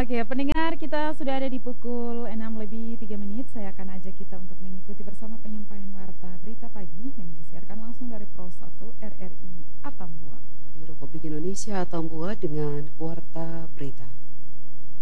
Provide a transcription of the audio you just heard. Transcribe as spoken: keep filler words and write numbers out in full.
Oke, pendengar kita sudah ada di pukul enam lebih tiga menit. Saya akan ajak kita untuk mengikuti bersama penyampaian warta berita pagi yang disiarkan langsung dari Pro satu R R I Atambua. di Republik Indonesia Atambua dengan Warta Berita.